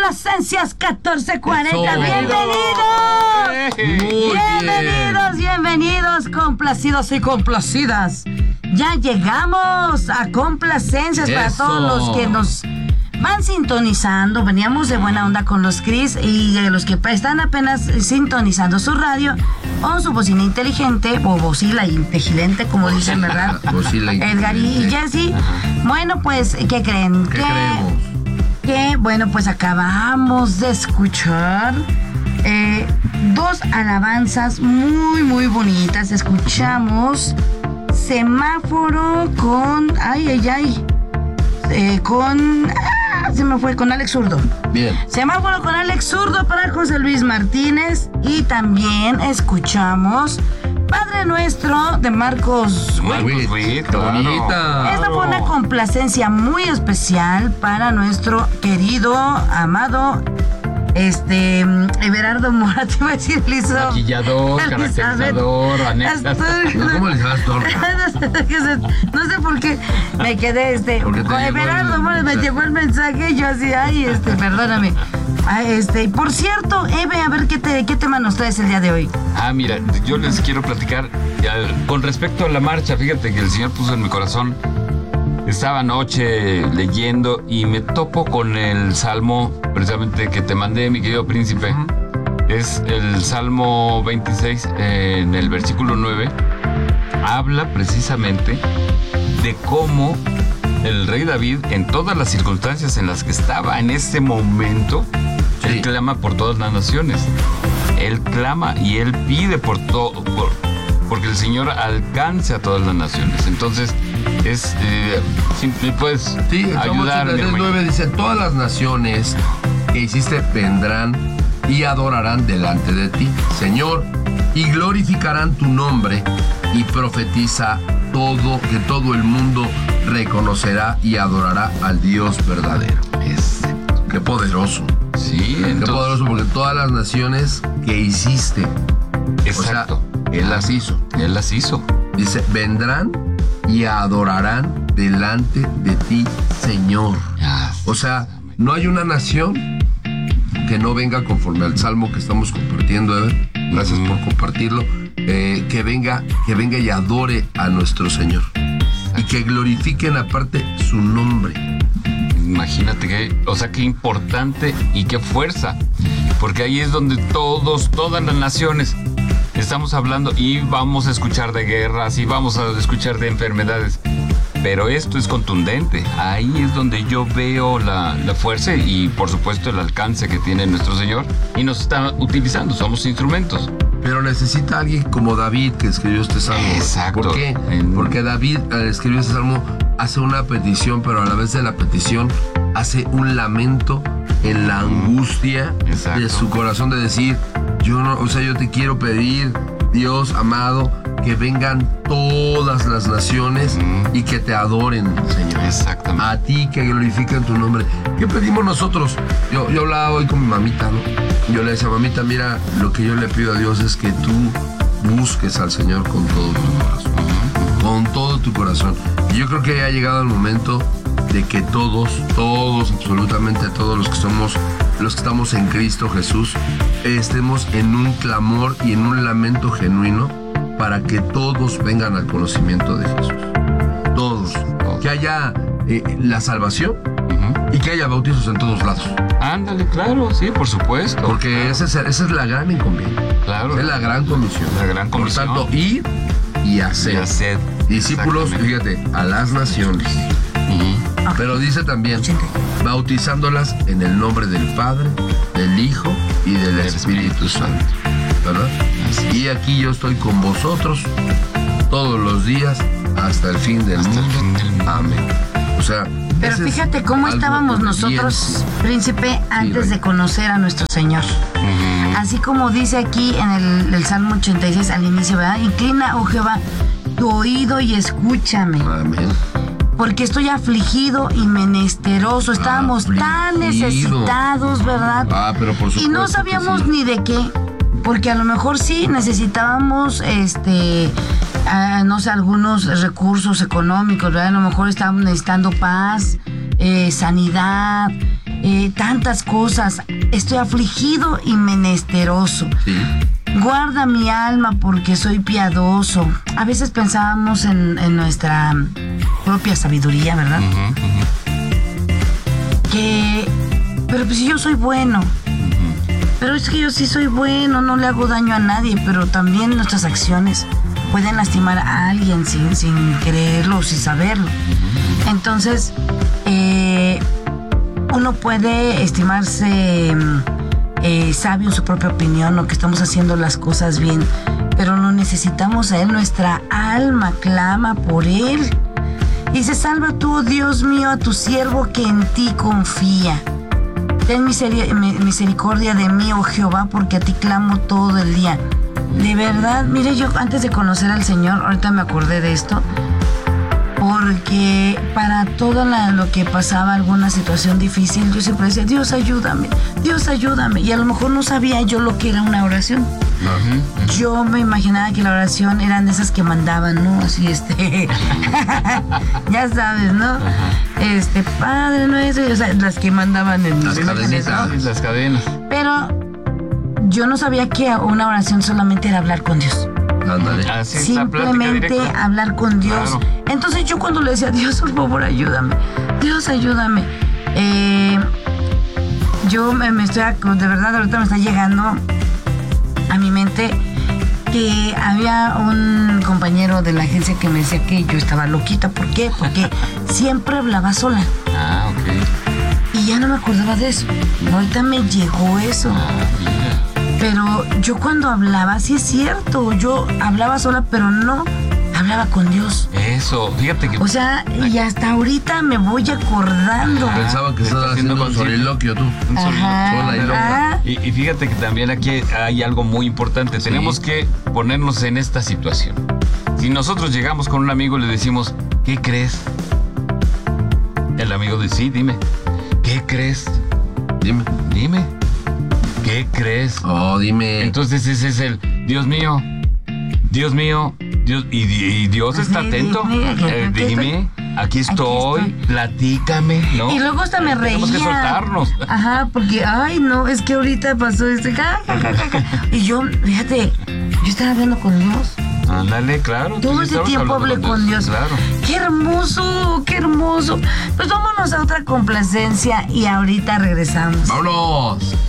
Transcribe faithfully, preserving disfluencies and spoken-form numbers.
Complacencias catorce cuarenta. Eso. ¡Bienvenidos! Muy Bienvenidos, bienvenidos, complacidos y complacidas. Ya llegamos a Complacencias para Eso. todos los que nos van sintonizando. Veníamos de buena onda con los Cris y de los que están apenas sintonizando su radio o su bocina inteligente o bocila inteligente, como dicen, ¿verdad? Bocila Edgar y inteligente. Jessy. Bueno, pues, ¿qué creen? ¿Qué que, creemos? que, bueno, pues acabamos de escuchar eh, dos alabanzas muy, muy bonitas. Escuchamos Semáforo con... Ay, ay, ay. Eh, con... Ah, se me fue, con Alex Zurdo. Bien. Semáforo con Alex Zurdo para José Luis Martínez. Y también escuchamos Padre Nuestro de Marcos Witt. Witt, Witt, qué bonita. Esta fue una complacencia muy especial para nuestro querido, amado, este, Everardo Mora. Te iba a decir, listo. Maquillador, caracterizador, anécdota. ¿Cómo le llamas torta? No sé por qué me quedé, este, Porque te con llegó Everardo el Mora me mensaje. llegó el mensaje y yo así, ay, este, perdóname. Ay, este, y por cierto, Eve, a ver qué, te, qué tema nos traes el día de hoy. Ah, mira, yo les quiero platicar ya, con respecto a la marcha. Fíjate que el Señor puso en mi corazón. Estaba anoche leyendo y me topo con el salmo precisamente que te mandé, mi querido príncipe. Es el Salmo veintiséis, eh, en el versículo nueve. Habla precisamente de cómo el rey David, en todas las circunstancias en las que estaba en ese momento, Sí. él clama por todas las naciones. Él clama y él pide por todo, por, porque el Señor alcance a todas las naciones. Entonces, es, eh, si me puedes Sí, el Salmo ayudar, mi ochenta y tres, hermano. nueve dice: todas las naciones que hiciste vendrán y adorarán delante de ti, Señor, y glorificarán tu nombre, y profetiza todo, que todo el mundo reconocerá y adorará al Dios verdadero. Es- Qué poderoso. sí, Qué entonces, poderoso, porque todas las naciones que hiciste, exacto. o sea, Él las hizo. Él las hizo. Dice: vendrán y adorarán delante de ti, Señor. Ah, O sea, no hay una nación que no venga conforme al salmo que estamos compartiendo, Ever. Gracias por compartirlo. Eh, que venga, que venga y adore a nuestro Señor. Y que glorifiquen aparte su nombre. Imagínate que, o sea, qué importante y qué fuerza, porque ahí es donde todos, todas las naciones estamos hablando y vamos a escuchar de guerras y vamos a escuchar de enfermedades, pero esto es contundente. Ahí es donde yo veo la, la fuerza y, por supuesto, el alcance que tiene nuestro Señor y nos está utilizando, somos instrumentos. Pero necesita alguien como David, que escribió este salmo. Exacto. ¿Por qué? En- Porque David, al escribir este salmo, hace una petición, pero a la vez de la petición hace un lamento en la angustia Exacto. de su corazón, de decir: yo no, o sea, yo te quiero pedir, Dios amado, que vengan todas las naciones Mm. y que te adoren, Señor. Exactamente. A ti, que glorifiquen tu nombre. ¿Qué pedimos nosotros? Yo, yo hablaba hoy con mi mamita, ¿no? Yo le decía: mamita, mira, lo que yo le pido a Dios es que tú busques al Señor con todo tu corazón. Con todo tu corazón. Y yo creo que ha llegado el momento de que todos, todos, absolutamente todos los que somos, los que estamos en Cristo Jesús, estemos en un clamor y en un lamento genuino para que todos vengan al conocimiento de Jesús. Todos. Que haya eh, la salvación Ujú. y que haya bautizos en todos lados. Ándale, claro, sí, por supuesto. Porque claro, esa es, esa es la gran encomienda. claro. Esa es la gran comisión. La gran comisión. Por tanto, ir y hacer. Y hacer. Discípulos, Exactamente. fíjate, a las naciones. Ujú. Pero dice también, bautizándolas en el nombre del Padre, del Hijo y del Del Espíritu Espíritu Santo. ¿Verdad? Así es. Y aquí yo estoy con vosotros todos los días hasta el fin del Hasta el mundo. fin del mundo. Amén. O sea, Pero ese es fíjate cómo algo estábamos obediente. nosotros, príncipe, antes Rey. de conocer a nuestro Señor. Ujú. Así como dice aquí en el, el Salmo ochenta y seis al inicio, ¿verdad? Inclina, oh Jehová, tu oído y escúchame, Amén. porque estoy afligido y menesteroso. Estábamos tan Afligido. necesitados, ¿verdad? Ah, pero por supuesto Y no que sabíamos sí. ni de qué, porque a lo mejor sí necesitábamos, este, ah, no sé, algunos recursos económicos, ¿verdad? A lo mejor estábamos necesitando paz, eh, sanidad, eh, tantas cosas. Estoy afligido y menesteroso. Sí. Guarda mi alma porque soy piadoso. A veces pensábamos en, en nuestra propia sabiduría, ¿verdad? Ujú, ujú. Que, pero pues yo soy bueno. Pero es que yo sí soy bueno, no le hago daño a nadie, pero también nuestras acciones pueden lastimar a alguien sin, sin quererlo o sin saberlo. Entonces, eh, uno puede estimarse eh, sabio en su propia opinión o que estamos haciendo las cosas bien, pero no necesitamos a Él, nuestra alma clama por Él. Dice, salva tú, oh Dios mío, a tu siervo que en ti confía. Ten miseri- misericordia de mí, oh Jehová, porque a ti clamo todo el día. De verdad, mire, yo antes de conocer al Señor, ahorita me acordé de esto, porque para todo la- lo que pasaba, alguna situación difícil, yo siempre decía, Dios ayúdame, Dios ayúdame. Y a lo mejor no sabía yo lo que era una oración. Yo me imaginaba que la oración eran de esas que mandaban, ¿no? Así, este, ya sabes, ¿no? Este, Padre nuestro, o sea, las que mandaban en Las imágenes, ¿no? cadenitas. Las cadenas. Pero yo no sabía que una oración solamente era hablar con Dios. Ándale. Así es la plática Simplemente directa. hablar con Dios. Claro. Entonces yo cuando le decía, Dios, por favor, ayúdame, Dios, ayúdame. Eh, yo me, me estoy, ac- de verdad, ahorita me está llegando a mi mente que había un compañero de la agencia que me decía que yo estaba loquita. ¿Por qué? Porque siempre hablaba sola. Ah, ok. Y ya no me acordaba de eso. Ahorita me llegó eso. Ah, mira. Pero yo cuando hablaba, sí es cierto, yo hablaba sola, pero no hablaba con Dios. Eso, fíjate que. O sea, y hasta ahorita me voy acordando. Pensaba que Te estabas está haciendo haciendo un consciente. soliloquio tú. Un soliloquio. Ajá, sola y loca. ajá. Y, y fíjate que también aquí hay algo muy importante. Tenemos que ponernos en esta situación. Si nosotros llegamos con un amigo y le decimos, ¿qué crees? El amigo dice, sí, dime. ¿Qué crees? Dime. Dime. ¿Qué crees? Oh, dime. Entonces ese es el, Dios mío, Dios mío, Dios, y, y Dios está Sí, atento. dime, aquí Eh, estoy. dime, aquí estoy, estoy. platícame, ¿no? Y luego hasta me reía. Tenemos que soltarnos. Ajá, porque, ay, no, es que ahorita pasó esto. ja, ja, ja, ja, ja. Y yo, fíjate, yo estaba hablando con Dios. Ándale, claro. Todo tú ese estabas tiempo hablando hablé con Dios. Claro. ¡Qué hermoso! ¡Qué hermoso! Pues vámonos a otra complacencia y ahorita regresamos. ¡Vámonos!